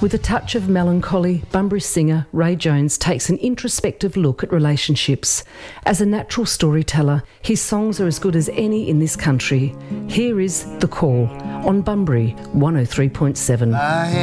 With a touch of melancholy, Bunbury singer Ray Jones takes an introspective look at relationships. As a natural storyteller, his songs are as good as any in this country. Here is The Call on Bunbury 103.7.